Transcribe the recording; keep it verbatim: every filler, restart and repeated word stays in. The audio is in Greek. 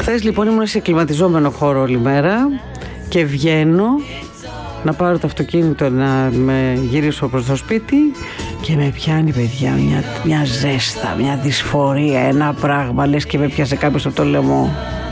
Χθες λοιπόν ήμουν σε κλιματιζόμενο χώρο όλη μέρα και βγαίνω να πάρω το αυτοκίνητο να με γυρίσω προς το σπίτι και με πιάνει, παιδιά, μια, μια ζέστα, μια δυσφορία, ένα πράγμα, λες και με πιάσε κάποιος από το λαιμό.